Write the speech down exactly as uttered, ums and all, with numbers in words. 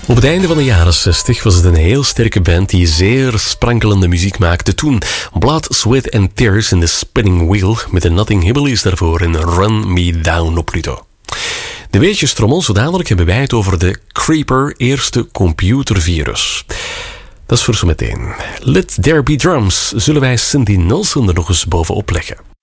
Op het einde van de jaren zestig was het een heel sterke band die zeer sprankelende muziek maakte. Toen Blood, Sweat and Tears in the Spinning Wheel met de Notting Hillbillies daarvoor en Run Me Down op Pluto. De weetjes trommel, zo dadelijk hebben wij het over de Creeper eerste computervirus. Dat is voor zometeen. Let There Be Drums zullen wij Cindy Nelson er nog eens bovenop leggen.